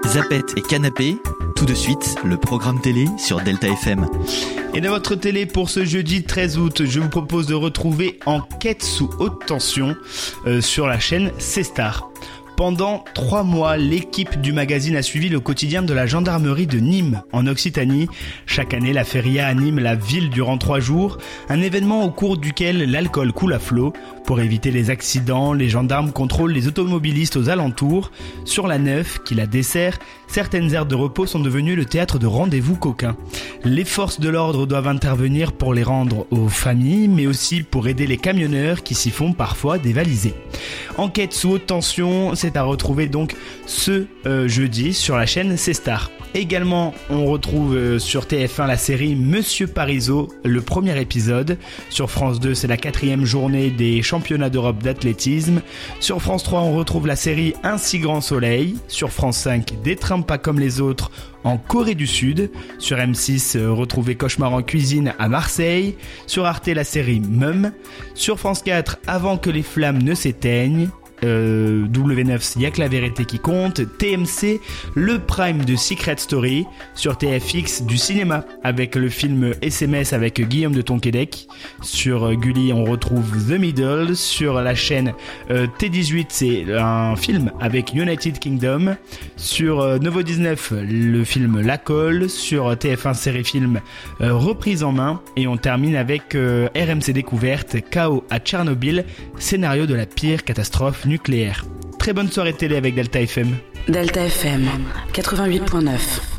Zapette et Canapé, tout de suite, le programme télé sur Delta FM. Et dans votre télé pour ce jeudi 13 août, je vous propose de retrouver Enquête sous haute tension sur la chaîne C-Star. Pendant 3 mois, l'équipe du magazine a suivi le quotidien de la gendarmerie de Nîmes, en Occitanie. Chaque année, la feria anime la ville durant 3 jours, un événement au cours duquel l'alcool coule à flot. Pour éviter les accidents, les gendarmes contrôlent les automobilistes aux alentours. Sur la Neuf, qui la dessert, certaines aires de repos sont devenues le théâtre de rendez-vous coquins. Les forces de l'ordre doivent intervenir pour les rendre aux familles, mais aussi pour aider les camionneurs qui s'y font parfois dévaliser. Enquête sous haute tension, c'est à retrouver donc ce jeudi sur la chaîne C-Star. Également, on retrouve sur TF1 la série Monsieur Parisot, le premier épisode. Sur France 2, c'est la 4e journée des championnats d'Europe d'athlétisme. Sur France 3, on retrouve la série Un si grand soleil. Sur France 5, Des trains pas comme les autres en Corée du Sud. Sur M6, retrouvez Cauchemar en cuisine à Marseille. Sur Arte, la série Mum. Sur France 4, Avant que les flammes ne s'éteignent. W9, y'a que la vérité qui compte. TMC, le prime de Secret Story. Sur TFX, du cinéma avec le film SMS avec Guillaume de Tonquédec. Sur Gulli, on retrouve The Middle. Sur la chaîne T18, c'est un film avec United Kingdom. Sur Novo 19, le film La Colle. Sur TF1 série film Reprise en main. Et on termine avec RMC Découverte, Chaos à Tchernobyl, scénario de la pire catastrophe nucléaire. Très bonne soirée télé avec Delta FM. Delta FM 88.9.